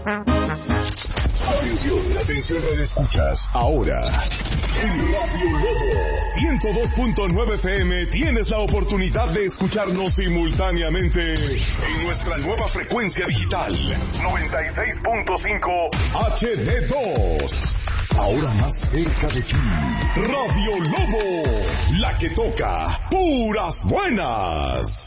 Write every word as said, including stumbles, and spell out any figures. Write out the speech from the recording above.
Atención, atención, radio escuchas. Ahora, en Radio Lobo ciento dos punto nueve F M tienes la oportunidad de escucharnos simultáneamente en nuestra nueva frecuencia digital noventa y seis punto cinco H D dos. Ahora más cerca de ti. Radio Lobo, la que toca puras buenas.